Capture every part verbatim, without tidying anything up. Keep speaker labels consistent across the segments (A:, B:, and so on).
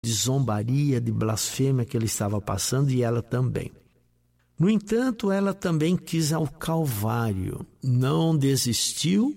A: de zombaria, de blasfêmia que ele estava passando, e ela também. No entanto, ela também quis ao Calvário, não desistiu,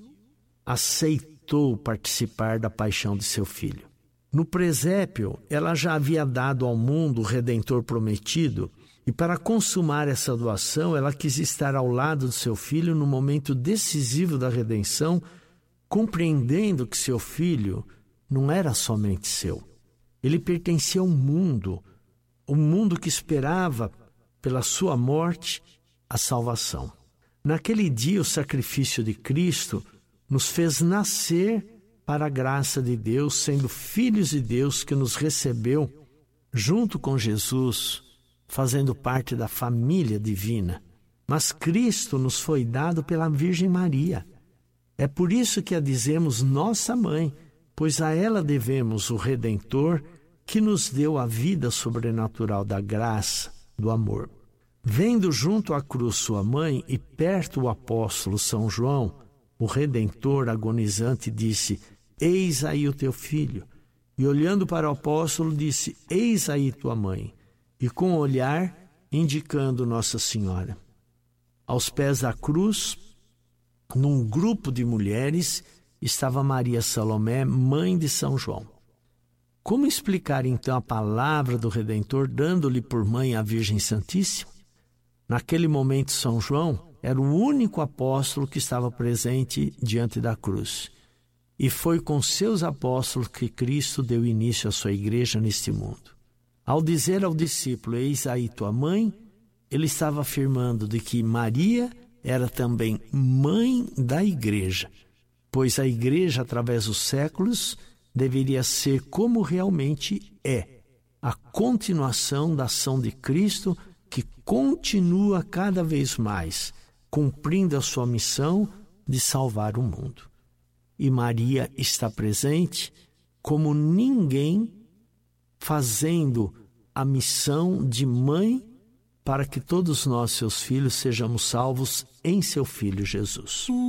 A: aceitou participar da paixão de seu filho. No presépio, ela já havia dado ao mundo o Redentor prometido, e para consumar essa doação, ela quis estar ao lado de seu filho no momento decisivo da redenção, compreendendo que seu filho não era somente seu. Ele pertencia ao mundo, o mundo que esperava, pela sua morte, a salvação. Naquele dia, o sacrifício de Cristo nos fez nascer para a graça de Deus, sendo filhos de Deus que nos recebeu junto com Jesus, fazendo parte da família divina. Mas Cristo nos foi dado pela Virgem Maria. É por isso que a dizemos nossa mãe, pois a ela devemos o Redentor que nos deu a vida sobrenatural da graça, do amor. Vendo junto à cruz sua mãe e perto o apóstolo São João, o Redentor agonizante disse: eis aí o teu filho. E olhando para o apóstolo disse: eis aí tua mãe. E com o olhar indicando Nossa Senhora. Aos pés da cruz, num grupo de mulheres, estava Maria Salomé, mãe de São João. Como explicar então a palavra do Redentor, dando-lhe por mãe a Virgem Santíssima? Naquele momento, São João era o único apóstolo que estava presente diante da cruz. E foi com seus apóstolos que Cristo deu início à sua igreja neste mundo. Ao dizer ao discípulo: eis aí tua mãe, ele estava afirmando de que Maria era também mãe da igreja, pois a igreja, através dos séculos, deveria ser como realmente é, a continuação da ação de Cristo, que continua cada vez mais, cumprindo a sua missão de salvar o mundo. E Maria está presente como ninguém, fazendo a missão de mãe para que todos nós, seus filhos, sejamos salvos em seu Filho Jesus.